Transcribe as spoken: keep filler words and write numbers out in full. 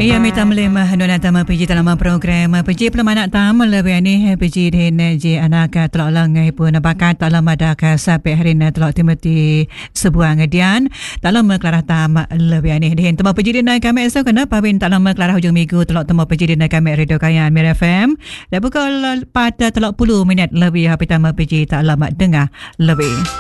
Ia mita melema hanuna tama piji dalam program piji pelamanak tam lebih ni piji din je anak telok langai pun bakat dalam adaka sampai hari ni telok timati sebuah ngedian dalam kelarah tam lebih ni din tama piji din kami esok kena pawin dalam kelarah hujung minggu telok tama piji din kami Radio Kayan Mir F M dan pukul pada telok puluh minit lebih hapi tama piji tak lama dengar lebih